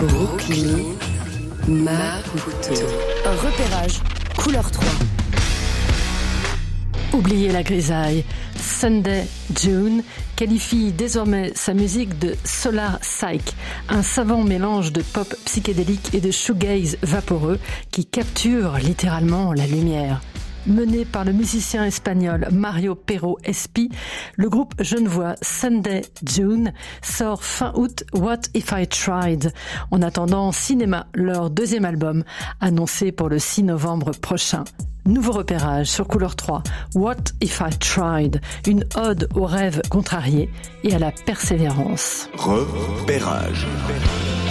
Brooklyn Maputo. Un repérage, couleur 3. Oubliez la grisaille. Sunday June qualifie désormais sa musique de Solar Psych, un savant mélange de pop psychédélique et de shoegaze vaporeux qui capture littéralement la lumière. Mené par le musicien espagnol Mario Pero Espi, le groupe genevois Sunday June sort fin août What If I Tried, en attendant Cinéma, leur deuxième album, annoncé pour le 6 novembre prochain. Nouveau repérage sur Couleur 3, What If I Tried, une ode aux rêves contrariés et à la persévérance. Repérage.